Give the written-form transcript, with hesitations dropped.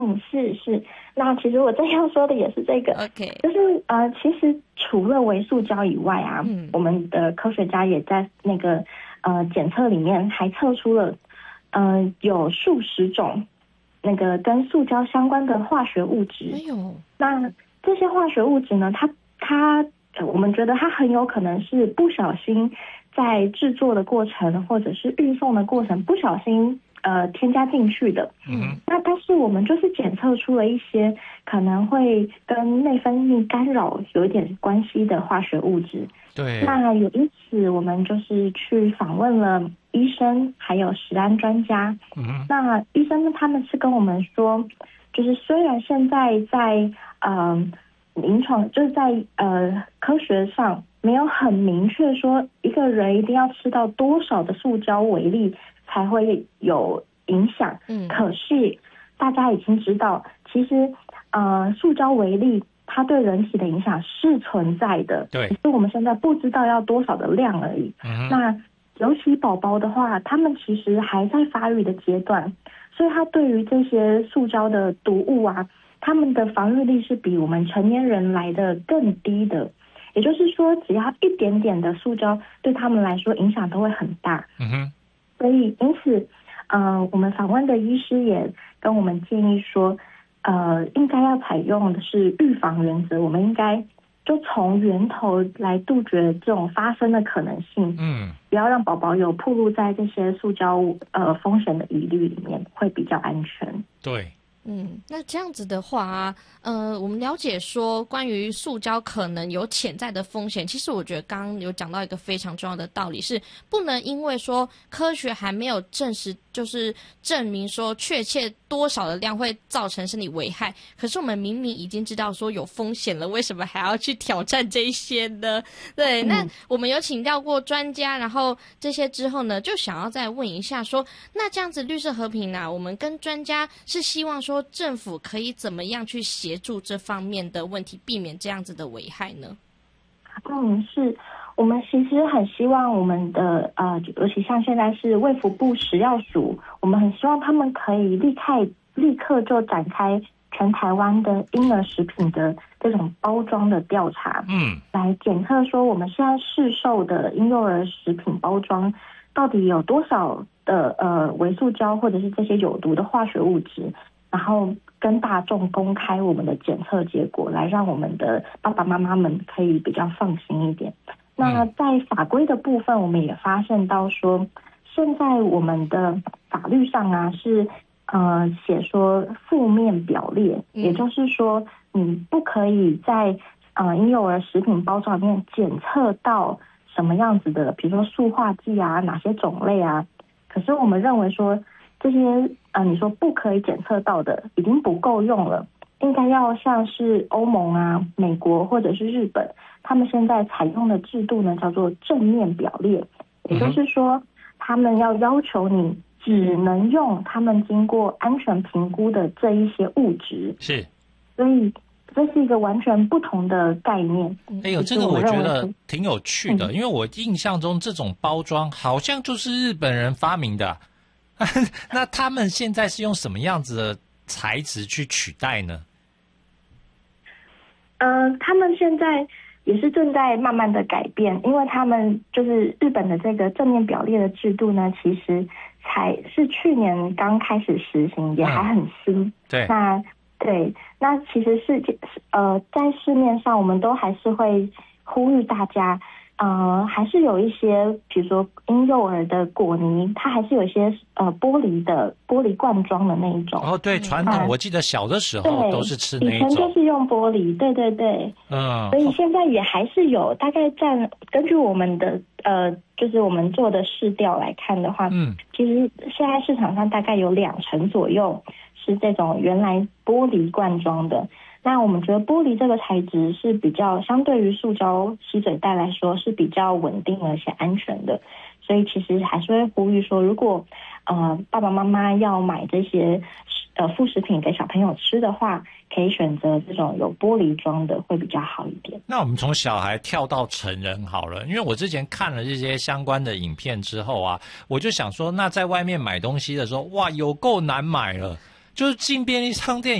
是。那其实我正要说的也是这个 ，OK， 就是其实除了微塑胶以外啊，我们的科学家也在那个检测里面还测出了有数十种那个跟塑胶相关的化学物质。 哎呦， 那这些化学物质呢，我们觉得它很有可能是不小心在制作的过程或者是运送的过程不小心添加进去的。那但是我们就是检测出了一些可能会跟内分泌干扰有一点关系的化学物质。 对。 那因此我们就是去访问了医生还有食安专家。那医生他们是跟我们说，就是虽然现在在临床就是在科学上没有很明确说一个人一定要吃到多少的塑胶微粒才会有影响。可是大家已经知道，其实塑胶微粒它对人体的影响是存在的， 对， 只是我们现在不知道要多少的量而已。那尤其宝宝的话，他们其实还在发育的阶段，所以他对于这些塑胶的毒物啊，他们的防御力是比我们成年人来的更低的。也就是说，只要一点点的塑胶对他们来说影响都会很大。所以因此我们访问的医师也跟我们建议说，应该要采用的是预防原则，我们应该就从源头来杜绝这种发生的可能性。不要让宝宝有暴露在这些塑胶风险的疑虑里面，会比较安全。 对。 那这样子的话啊，我们了解说关于塑胶可能有潜在的风险，其实我觉得刚刚有讲到一个非常重要的道理，是不能因为说科学还没有证实，就是证明说确切多少的量会造成身体危害，可是我们明明已经知道说有风险了，为什么还要去挑战这一些呢？对，那我们有请教过专家，然后这些之后呢，就想要再问一下说，那这样子绿色和平啊，我们跟专家是希望说政府可以怎么样去协助这方面的问题，避免这样子的危害呢？ 是我们其实很希望我们的尤其像现在是卫福部食药署，我们很希望他们可以立刻就展开全台湾的婴儿食品的这种包装的调查，来检测说我们现在市售的婴幼儿食品包装到底有多少的微塑胶或者是这些有毒的化学物质，然后跟大众公开我们的检测结果，来让我们的爸爸妈妈们可以比较放心一点。那在法规的部分，我们也发现到说，现在我们的法律上啊是写说负面表列，也就是说你不可以在婴幼儿食品包装里面检测到什么样子的，比如说塑化剂啊，哪些种类啊。可是我们认为说这些你说不可以检测到的已经不够用了，应该要像是欧盟啊、美国或者是日本，他们现在采用的制度呢叫做正面表列，也就是说他们要求你只能用他们经过安全评估的这一些物质。 是， 所以这是一个完全不同的概念。 这个我觉得挺有趣的，因为我印象中这种包装好像就是日本人发明的那他们现在是用什么样子的材质去取代呢？ 他们现在也是正在慢慢的改变，因为他们就是日本的这个正面表列的制度呢，其实才是去年刚开始实行，也还很新。 对， 那其实是在市面上我们都还是会呼吁大家，还是有一些比如说婴幼儿的果泥，它还是有一些玻璃罐装的那一种。 对，传统我记得小的时候都是吃那一种， 以前就是用玻璃，对。所以现在也还是有，大概根据我们的就是我们做的市调来看的话，其实现在市场上大概有20%左右是这种原来玻璃罐装的。那我们觉得玻璃这个材质是比较相对于塑胶吸嘴袋来说是比较稳定而且安全的，所以其实还是会呼吁说，如果爸爸妈妈要买这些副食品给小朋友吃的话，可以选择这种有玻璃装的会比较好一点。 那我们从小孩跳到成人好了，因为我之前看了这些相关的影片之后啊，我就想说，那在外面买东西的时候，哇，有够难买了。 就是进便利商店